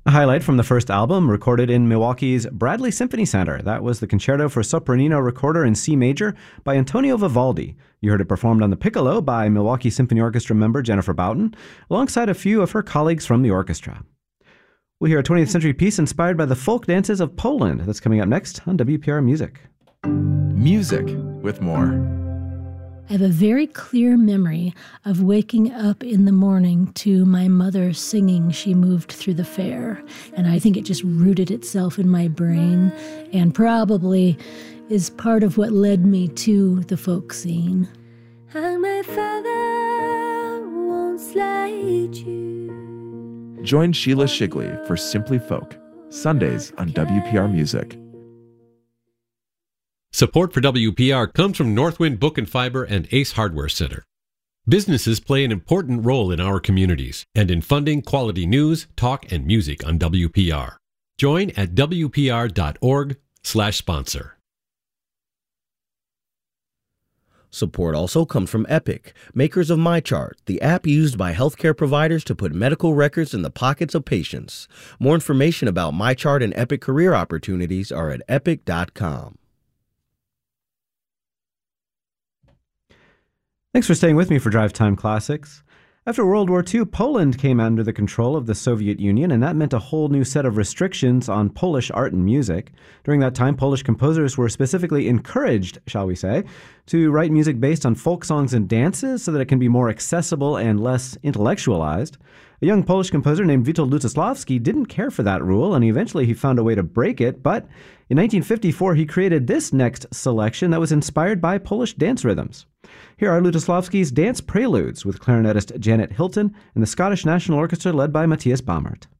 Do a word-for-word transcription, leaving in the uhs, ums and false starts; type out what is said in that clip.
A highlight from the first album, recorded in Milwaukee's Bradley Symphony Center. That was the Concerto for Sopranino Recorder in C major by Antonio Vivaldi. You heard it performed on the piccolo by Milwaukee Symphony Orchestra member Jennifer Boughton, alongside a few of her colleagues from the orchestra. We'll hear a twentieth century piece inspired by the folk dances of Poland. That's coming up next on W P R Music. Music with more. I have a very clear memory of waking up in the morning to my mother singing She Moved Through the Fair. And I think it just rooted itself in my brain and probably is part of what led me to the folk scene. And my father won't slide you. Join Sheila Shigley for Simply Folk, Sundays on W P R Music. Support for W P R comes from Northwind Book and Fiber and Ace Hardware Center. Businesses play an important role in our communities and in funding quality news, talk, and music on W P R. Join at W P R dot org slash sponsor. Support also comes from Epic, makers of MyChart, the app used by healthcare providers to put medical records in the pockets of patients. More information about MyChart and Epic career opportunities are at epic dot com. Thanks for staying with me for Drive Time Classics. After World War Two, Poland came under the control of the Soviet Union, and that meant a whole new set of restrictions on Polish art and music. During that time, Polish composers were specifically encouraged, shall we say, to write music based on folk songs and dances so that it can be more accessible and less intellectualized. A young Polish composer named Witold Lutosławski didn't care for that rule, and eventually he found a way to break it, but in nineteen fifty-four he created this next selection that was inspired by Polish dance rhythms. Here are Lutosławski's Dance Preludes with clarinetist Janet Hilton and the Scottish National Orchestra led by Matthias Baumert.